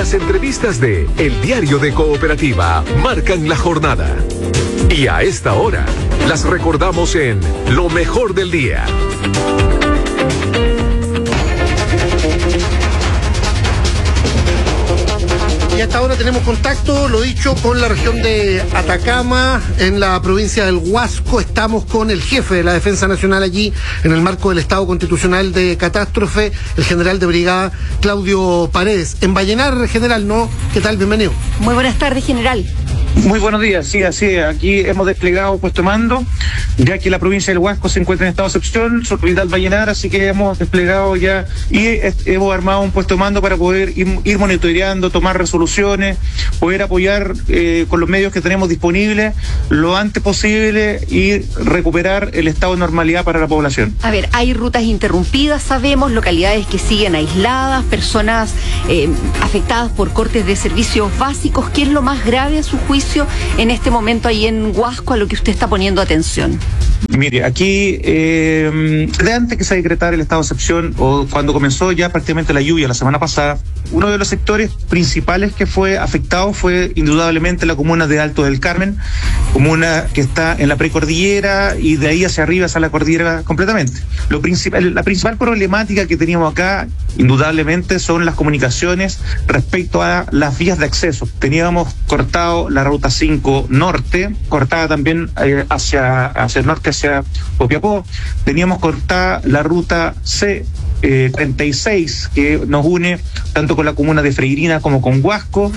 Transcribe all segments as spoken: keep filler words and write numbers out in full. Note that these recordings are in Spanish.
Las entrevistas de El Diario de Cooperativa marcan la jornada. Y a esta hora, las recordamos en Lo Mejor del Día. Y hasta ahora tenemos contacto, lo dicho, con la región de Atacama, en la provincia del Huasco. Estamos con el jefe de la Defensa Nacional allí, en el marco del Estado Constitucional de Catástrofe, el general de brigada Claudio Paredes. En Vallenar, general, ¿no? ¿Qué tal? Bienvenido. Muy buenas tardes, general. Muy buenos días, sí, así es. Aquí hemos desplegado puesto de mando, ya que la provincia del Huasco se encuentra en estado de excepción, su capital Vallenar, así que hemos desplegado ya y hemos armado un puesto de mando para poder ir, ir monitoreando, tomar resoluciones, poder apoyar eh, con los medios que tenemos disponibles lo antes posible y recuperar el estado de normalidad para la población. A ver, hay rutas interrumpidas, sabemos, localidades que siguen aisladas, personas eh, afectadas por cortes de servicios básicos. ¿Qué es lo más grave a su juicio en este momento ahí en Huasco a lo que usted está poniendo atención? Mire, aquí, eh, de antes que se decretara el estado de excepción, o cuando comenzó ya prácticamente la lluvia la semana pasada, uno de los sectores principales que fue afectado fue indudablemente la comuna de Alto del Carmen, comuna que está en la precordillera y de ahí hacia arriba hacia la cordillera completamente. Lo principal, la principal problemática que teníamos acá, indudablemente, son las comunicaciones respecto a las vías de acceso. Teníamos cortado la ruta cinco norte, cortada también eh, hacia, hacia el norte, hacia Copiapó. Teníamos cortada la ruta C eh, cuarenta y seis, que nos une tanto con la comuna de Freirina como con Huasco.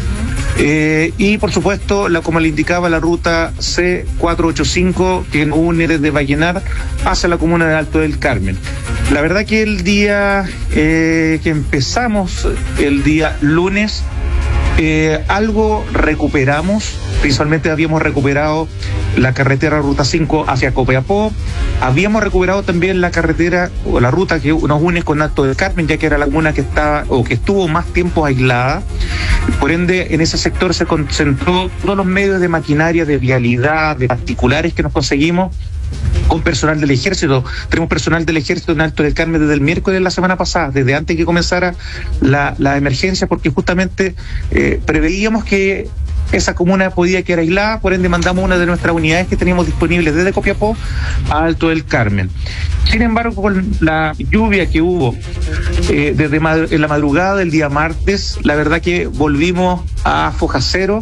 Eh, y por supuesto, la, como le indicaba, la ruta C cuatrocientos ochenta y cinco, que nos une desde Vallenar hacia la comuna de Alto del Carmen. La verdad que el día eh, que empezamos, el día lunes, eh, algo recuperamos. Principalmente habíamos recuperado la carretera ruta cinco hacia Copiapó, habíamos recuperado también la carretera o la ruta que nos une con Alto del Carmen, ya que era la comuna que estaba o que estuvo más tiempo aislada. Por ende, en ese sector se concentró todos los medios de maquinaria, de vialidad, de particulares que nos conseguimos con personal del ejército. Tenemos personal del ejército en Alto del Carmen desde el miércoles de la semana pasada, desde antes que comenzara la, la emergencia, porque justamente eh, preveíamos que esa comuna podía quedar aislada, por ende mandamos una de nuestras unidades que teníamos disponibles desde Copiapó a Alto del Carmen. Sin embargo, con la lluvia que hubo eh, desde madr- en la madrugada del día martes, la verdad que volvimos a foja cero,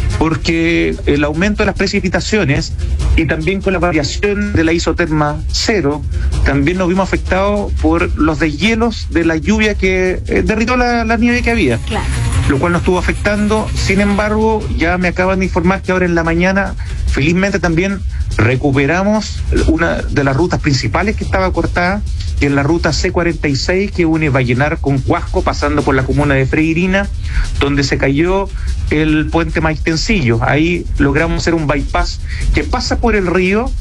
porque el aumento de las precipitaciones y también con la variación de la isoterma cero, también nos vimos afectados por los deshielos de la lluvia que eh, derritó la, la nieve que había. Claro. Lo cual nos estuvo afectando. Sin embargo, ya me acaban de informar que ahora en la mañana, felizmente también recuperamos una de las rutas principales que estaba cortada, que es la ruta C cuarenta y seis, que une Vallenar con Huasco, pasando por la comuna de Freirina, donde se cayó el puente Maitencillo. Ahí logramos hacer un bypass que pasa por el río,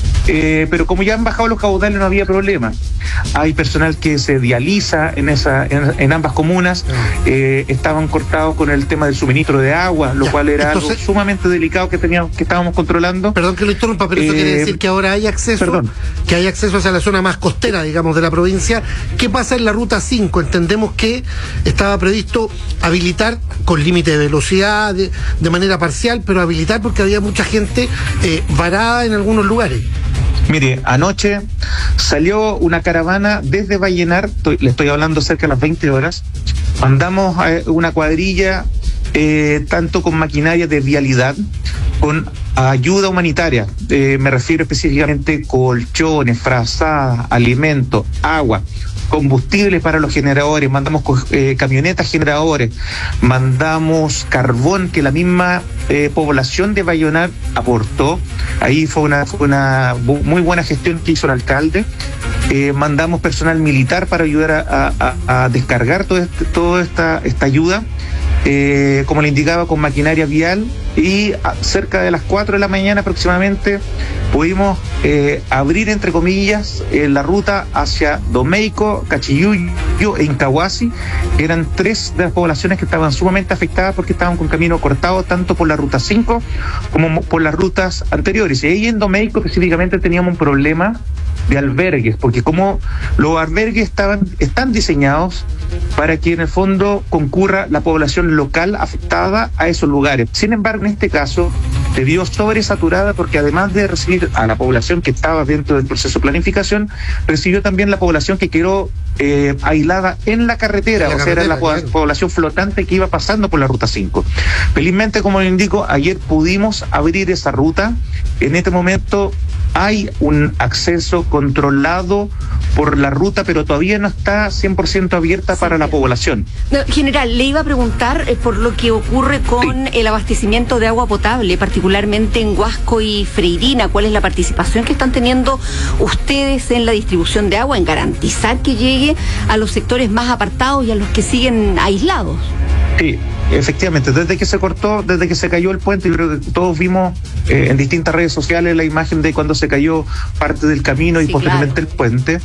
eh, pero como ya han bajado los caudales no había problema. Hay personal que se dializa en esa en, en ambas comunas, eh, estaban cortados con el tema del suministro de agua, lo ya, cual era entonces, algo sumamente delicado que teníamos, que estábamos controlando. Perdón que lo interrumpa, pero eh, eso quiere decir que ahora hay acceso, perdón. que hay acceso hacia la zona más costera, digamos, de la provincia. ¿Qué pasa en la ruta cinco? Entendemos que estaba previsto habilitar con límite de velocidad, de, de manera parcial, pero habilitar porque había mucha gente eh, varada en algunos lugares. Mire, anoche salió una caravana desde Vallenar, estoy, le estoy hablando cerca de las veinte horas, mandamos a una cuadrilla, eh, tanto con maquinaria de vialidad, con ayuda humanitaria, eh, me refiero específicamente colchones, frazadas, alimentos, agua, combustible para los generadores, mandamos eh, camionetas generadores, mandamos carbón que la misma eh, población de Vallenar aportó. Ahí fue una, fue una muy buena gestión que hizo el alcalde. Eh, mandamos personal militar para ayudar a, a, a descargar todo este, toda esta, esta ayuda. Eh, como le indicaba, con maquinaria vial, y a, cerca de las cuatro de la mañana aproximadamente pudimos eh, abrir, entre comillas, eh, la ruta hacia Domeico, Cachiyuyo e Incahuasi, que eran tres de las poblaciones que estaban sumamente afectadas porque estaban con camino cortado tanto por la ruta cinco como por las rutas anteriores. Y ahí en Domeico específicamente teníamos un problema de albergues, porque como los albergues estaban, están diseñados para que en el fondo concurra la población local afectada a esos lugares. Sin embargo, en este caso, se vio sobresaturada porque además de recibir a la población que estaba dentro del proceso de planificación, recibió también la población que quedó eh, aislada en la carretera, la o sea, era la claro. población flotante que iba pasando por la Ruta cinco. Felizmente, como le indico, ayer pudimos abrir esa ruta. En este momento hay un acceso controlado por la ruta, pero todavía no está cien por ciento abierta sí. para la población. No, general, le iba a preguntar eh, por lo que ocurre con sí. el abastecimiento de agua potable, particularmente en Huasco y Freirina. ¿Cuál es la participación que están teniendo ustedes en la distribución de agua, en garantizar que llegue a los sectores más apartados y a los que siguen aislados? Sí, efectivamente, desde que se cortó, desde que se cayó el puente, yo creo que todos vimos eh, en distintas redes sociales la imagen de cuando se cayó parte del camino y sí, posteriormente claro. el puente,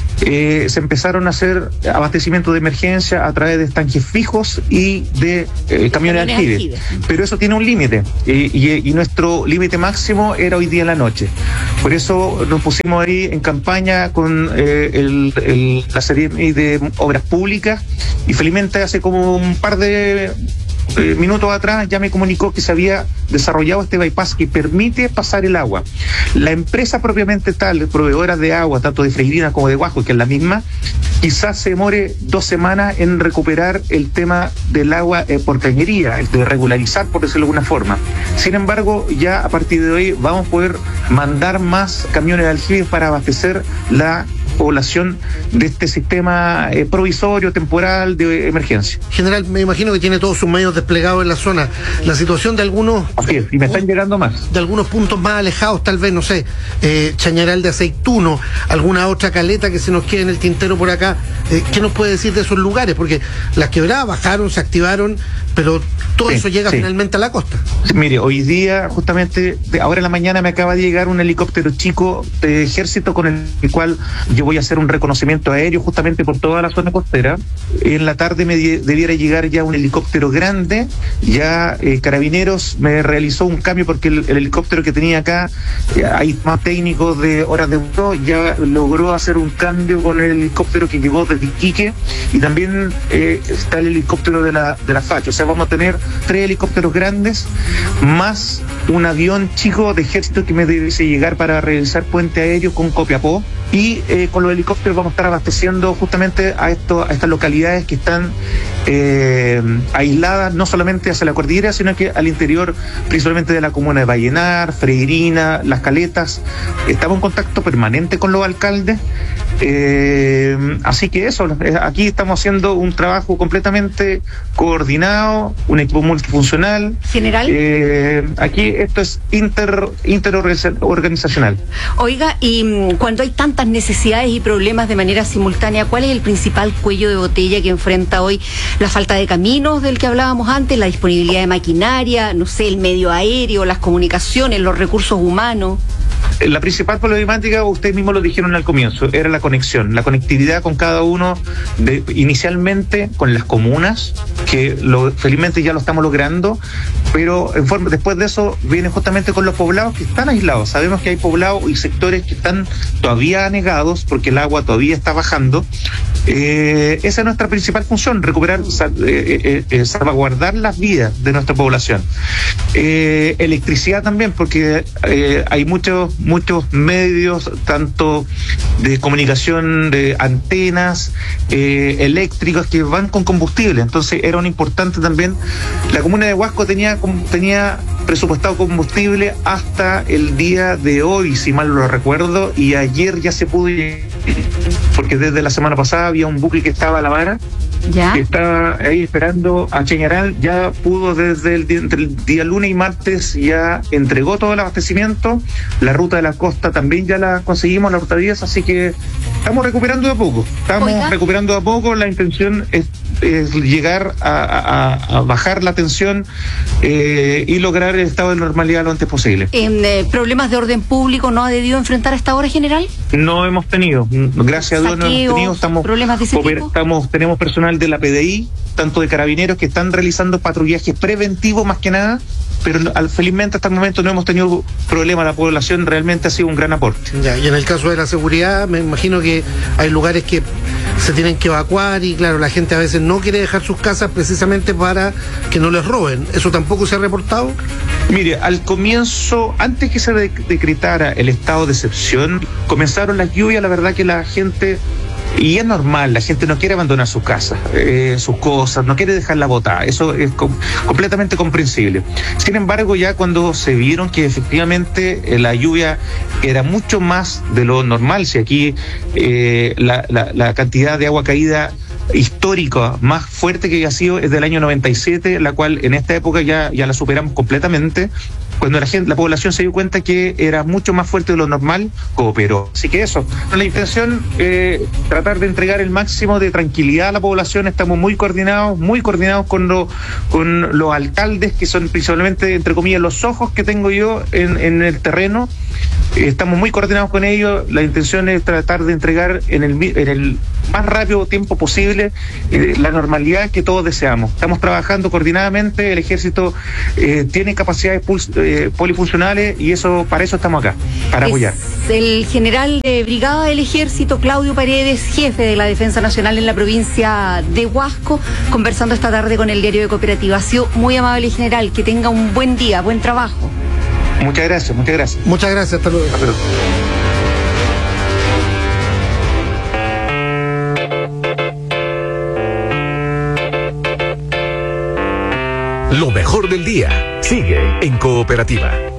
eh, se empezaron a hacer abastecimiento de emergencia a través de estanques fijos y de eh, camiones de aljibe. aljibe. Pero eso tiene un límite, eh, y, y nuestro límite máximo era hoy día en la noche. Por eso nos pusimos ahí en campaña con eh, el, el, la serie de obras públicas, y felizmente hace como un par de Eh, minutos atrás ya me comunicó que se había desarrollado este bypass que permite pasar el agua. La empresa propiamente tal, proveedora de agua, tanto de Freirina como de Huasco, que es la misma, quizás se demore dos semanas en recuperar el tema del agua eh, por cañería, el de regularizar, por decirlo de alguna forma. Sin embargo, ya a partir de hoy vamos a poder mandar más camiones de aljibe para abastecer la población de este sistema eh, provisorio, temporal, de emergencia. General, me imagino que tiene todos sus medios desplegados en la zona. La situación de algunos... Así es, y me están llegando más. De algunos puntos más alejados, tal vez, no sé, eh, Chañaral de Aceituno, alguna otra caleta que se nos quede en el tintero por acá. Eh, ¿Qué nos puede decir de esos lugares? Porque las quebradas bajaron, se activaron, pero todo sí, eso llega sí. finalmente a la costa. Sí, mire, hoy día, justamente, de ahora en la mañana me acaba de llegar un helicóptero chico de ejército con el, el cual yo voy a hacer un reconocimiento aéreo justamente por toda la zona costera. En la tarde me die, debiera llegar ya un helicóptero grande. Ya eh, Carabineros me realizó un cambio porque el, el helicóptero que tenía acá, eh, hay más técnicos de horas de vuelo, ya logró hacer un cambio con el helicóptero que llegó desde Iquique, y también eh, está el helicóptero de la, de la Facho. O sea, vamos a tener tres helicópteros grandes más un avión chico de ejército que me debe llegar para realizar puente aéreo con Copiapó, y eh, con los helicópteros vamos a estar abasteciendo justamente a, esto, a estas localidades que están eh, aisladas no solamente hacia la cordillera, sino que al interior principalmente de la comuna de Vallenar, Freirina, Las Caletas. Estamos en contacto permanente con los alcaldes, eh, así que eso, aquí estamos haciendo un trabajo completamente coordinado, un equipo multifuncional. General. Eh, aquí esto es inter, interorganizacional. Oiga, y cuando hay tantas necesidades y problemas de manera simultánea, ¿cuál es el principal cuello de botella que enfrenta hoy? La falta de caminos del que hablábamos antes, la disponibilidad de maquinaria, no sé, el medio aéreo, las comunicaciones, los recursos humanos. La principal problemática, ustedes mismos lo dijeron al comienzo, era la conexión, la conectividad con cada uno, de, inicialmente con las comunas, que lo, felizmente ya lo estamos logrando, pero en forma, después de eso viene justamente con los poblados que están aislados. Sabemos que hay poblados y sectores que están todavía anegados porque el agua todavía está bajando. Eh, esa es nuestra principal función, recuperar, eh, eh, salvaguardar las vidas de nuestra población. Eh, electricidad también, porque eh, hay muchos muchos medios, tanto de comunicación, de antenas eh, eléctricas que van con combustible. Entonces era un importante también. La comuna de Huasco tenía tenía presupuestado combustible hasta el día de hoy, si mal lo recuerdo, y ayer ya se pudo, porque desde la semana pasada había un buque que estaba a la vara, ¿ya? Que estaba ahí esperando a Chañaral. Ya pudo desde el día, entre el día lunes y martes, ya entregó todo el abastecimiento. La ruta de la costa también ya la conseguimos, la ruta diez, así que estamos recuperando de a poco, estamos Oiga. recuperando de a poco. La intención es, es llegar a, a, a bajar la tensión eh, y lograr el estado de normalidad lo antes posible. ¿En eh, problemas de orden público no ha debido enfrentar hasta ahora, general? No hemos tenido, gracias a Dios no hemos tenido. Estamos, ¿Problemas de ese tipo? Estamos, tenemos personal de la P D I, tanto de Carabineros, que están realizando patrullajes preventivos más que nada, pero al, felizmente hasta el momento no hemos tenido problema. La población realmente ha sido un gran aporte. Ya, y en el caso de la seguridad, me imagino que hay lugares que se tienen que evacuar y claro, la gente a veces no quiere dejar sus casas precisamente para que no les roben. ¿Eso tampoco se ha reportado? Mire, al comienzo, antes que se de- decretara el estado de excepción, comenzaron las lluvias, la verdad que la gente, y es normal, la gente no quiere abandonar sus casas, eh, sus cosas, no quiere dejarla botada, eso es com- completamente comprensible. Sin embargo, ya cuando se vieron que efectivamente eh, la lluvia era mucho más de lo normal, si aquí eh, la, la, la cantidad de agua caída histórica más fuerte que ha sido es del año noventa y siete, la cual en esta época ya, ya la superamos completamente. Cuando la gente, la población se dio cuenta que era mucho más fuerte de lo normal, cooperó. Así que eso, la intención eh, tratar de entregar el máximo de tranquilidad a la población. Estamos muy coordinados, muy coordinados con, lo, con los alcaldes, que son principalmente, entre comillas, los ojos que tengo yo en, en el terreno. Estamos muy coordinados con ellos. La intención es tratar de entregar en el, en el más rápido tiempo posible eh, la normalidad que todos deseamos. Estamos trabajando coordinadamente. El ejército eh, tiene capacidades puls, eh, polifuncionales y eso para eso estamos acá, para es apoyar. El general de brigada del ejército, Claudio Paredes, jefe de la Defensa Nacional en la provincia de Huasco, conversando esta tarde con el Diario de Cooperativa. Ha sido muy amable, general. Que tenga un buen día, buen trabajo. Muchas gracias, muchas gracias. Muchas gracias, hasta luego. Hasta luego. Lo mejor del día sigue en Cooperativa.